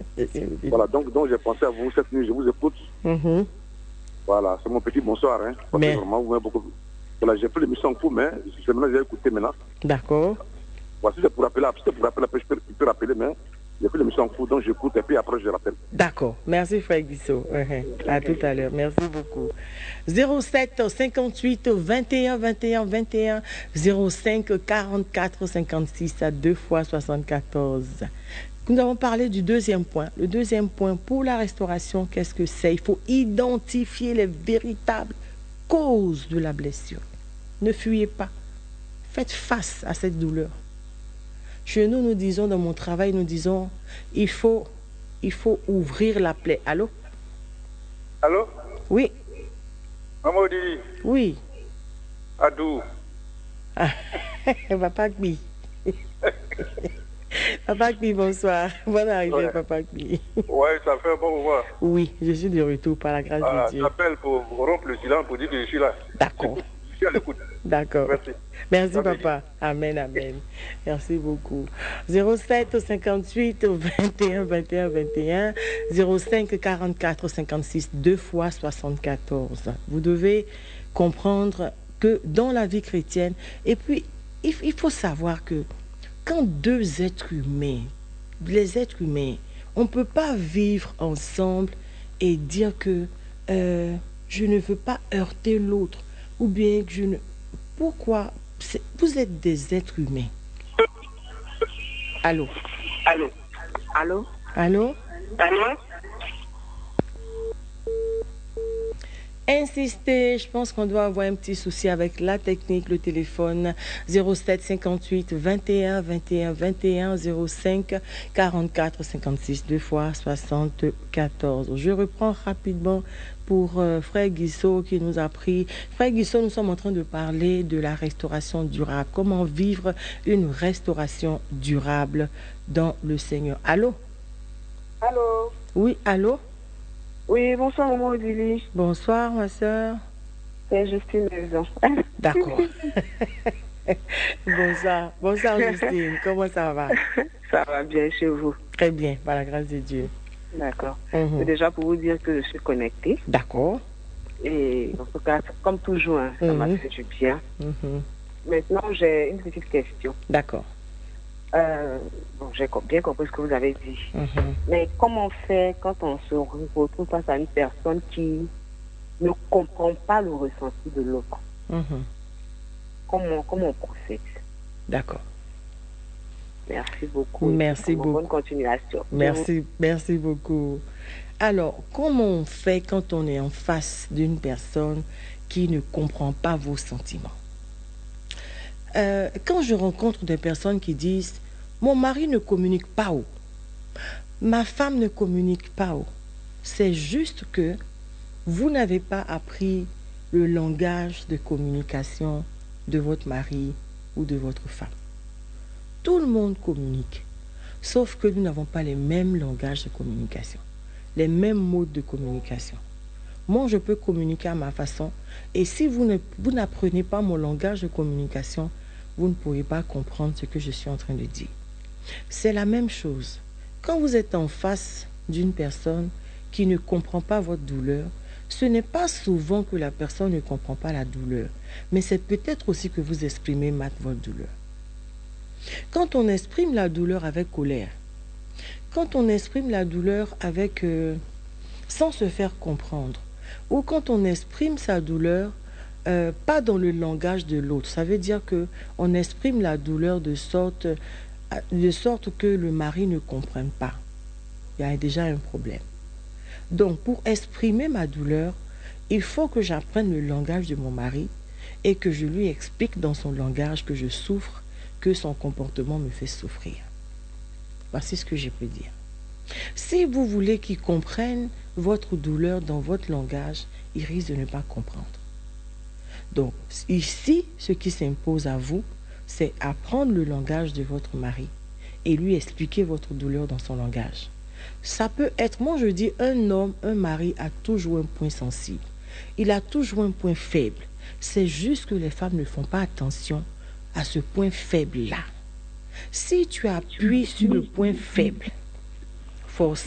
Voilà, donc j'ai pensé à vous cette nuit, je vous écoute. Voilà, c'est mon petit bonsoir. Hein, parce que vraiment, vous m'avez beaucoup... Voilà, j'ai pris l'émission en cours, mais c'est maintenant j'ai écouté maintenant. D'accord. Voici, c'est pour rappeler, je peux rappeler, mais j'ai pris l'émission en cours, donc j'écoute et puis après je rappelle. D'accord. Merci, frère Guissot. À tout à l'heure. Merci beaucoup. 07 58 21 21 21 05 44 56 à 2 fois 74. Nous avons parlé du deuxième point. Le deuxième point, pour la restauration, qu'est-ce que c'est? Il faut identifier les véritables causes de la blessure. Ne fuyez pas. Faites face à cette douleur. Chez nous, nous disons, dans mon travail, nous disons, il faut ouvrir la plaie. Allô? Allô? Oui. Maman dit. Oui. Adou. Papa Kbi. Papa Kbi, bonsoir. Bonne arrivée, Papa Kbi. Ouais, ça fait un bon moment. Oui, je suis de retour par la grâce de Dieu. J'appelle pour rompre le silence pour dire que je suis là. D'accord. Je suis à l'écoute. D'accord. Merci. Merci, papa. Amen, amen. Merci beaucoup. 07 58 21 21 21 05 44 56 2 fois 74. Vous devez comprendre que dans la vie chrétienne, et puis il faut savoir que quand deux êtres humains, les êtres humains, on ne peut pas vivre ensemble et dire que je ne veux pas heurter l'autre, ou bien que je ne... Pourquoi? Vous êtes des êtres humains. Allô? Allô? Allô? Allô? Allô? Insistez, je pense qu'on doit avoir un petit souci avec la technique, le téléphone 07 58 21 21 21 05 44 56 2 fois 74. Je reprends rapidement pour Frère Guissot qui nous a pris. Frère Guissot, nous sommes en train de parler de la restauration durable. Comment vivre une restauration durable dans le Seigneur. Allô? Allô? Oui, allô? Oui, bonsoir, maman Odili. Bonsoir, ma soeur. C'est Justine Maison. D'accord. Bonsoir. Bonsoir, Justine. Comment ça va? Ça va bien chez vous? Très bien, par la grâce de Dieu. D'accord. C'est déjà pour vous dire que je suis connectée. D'accord. Et en tout cas, comme toujours, hein, ça m'a fait du bien. Maintenant, j'ai une petite question. D'accord. Bon, j'ai bien compris ce que vous avez dit. Mais comment on fait quand on se retrouve face à une personne qui ne comprend pas le ressenti de l'autre? Comment on procède? D'accord. Merci beaucoup. Merci beaucoup. Bonne continuation. Merci beaucoup. Alors, comment on fait quand on est en face d'une personne qui ne comprend pas vos sentiments? Quand je rencontre des personnes qui disent « Mon mari ne communique pas haut, ma femme ne communique pas haut », c'est juste que vous n'avez pas appris le langage de communication de votre mari ou de votre femme. Tout le monde communique, sauf que nous n'avons pas les mêmes langages de communication, les mêmes modes de communication. Moi, je peux communiquer à ma façon, et si vous n'apprenez pas mon langage de communication, vous ne pourrez pas comprendre ce que je suis en train de dire. C'est la même chose. Quand vous êtes en face d'une personne qui ne comprend pas votre douleur, ce n'est pas souvent que la personne ne comprend pas la douleur, mais c'est peut-être aussi que vous exprimez mal votre douleur. Quand on exprime la douleur avec colère, quand on exprime la douleur avec sans se faire comprendre, ou quand on exprime sa douleur pas dans le langage de l'autre, ça veut dire que on exprime la douleur de sorte que le mari ne comprenne pas. Il y a déjà un problème. Donc, pour exprimer ma douleur, il faut que j'apprenne le langage de mon mari et que je lui explique dans son langage que je souffre, que son comportement me fait souffrir. Voici ce que je peux dire. Si vous voulez qu'il comprenne votre douleur dans votre langage, il risque de ne pas comprendre. Donc, ici, ce qui s'impose à vous, c'est apprendre le langage de votre mari et lui expliquer votre douleur dans son langage. Ça peut être, moi je dis, un homme, un mari a toujours un point sensible. Il a toujours un point faible. C'est juste que les femmes ne font pas attention à ce point faible-là. Si tu appuies sur le point faible, forcément,